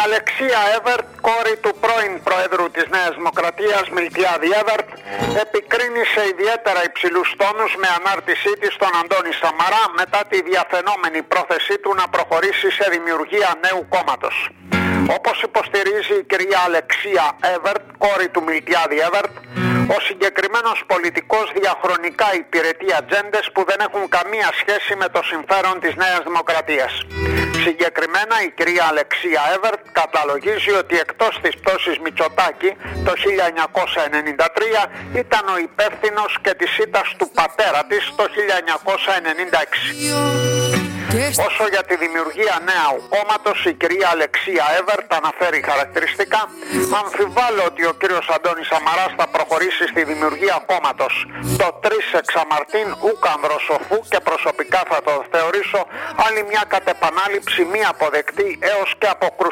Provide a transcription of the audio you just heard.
Αλεξία Έβερτ, κόρη του πρώην Προέδρου της Νέας Δημοκρατίας Μιλτιάδη Έβερτ, επικρίνει σε ιδιαίτερα υψηλούς τόνους με ανάρτησή της τον Αντώνη Σαμαρά μετά τη διαφαινόμενη πρόθεσή του να προχωρήσει σε δημιουργία νέου κόμματος. Όπως υποστηρίζει η κυρία Αλεξία Έβερτ, κόρη του Μιλτιάδη Έβερτ, ο συγκεκριμένος πολιτικός διαχρονικά υπηρετεί ατζέντες που δεν έχουν καμία σχέση με το συμφέρον της Νέας Δημοκρατίας. Συγκεκριμένα η κυρία Αλεξία Έβερτ καταλογίζει ότι εκτός της πτώσης Μητσοτάκη το 1993 ήταν ο υπεύθυνος και της ήττας του πατέρα της το 1996. Όσο για τη δημιουργία νέου κόμματος, η κυρία Αλεξία Έβερτ αναφέρει χαρακτηριστικά: αμφιβάλλω ότι ο κύριος Αντώνης Σαμαράς θα προχωρήσει στη δημιουργία κόμματος. Το 3 εξαμαρτίν ούκανδρο σοφού και προσωπικά θα το θεωρήσω άλλη μια κατ' επανάληψη μη αποδεκτή έως και αποκρουστική.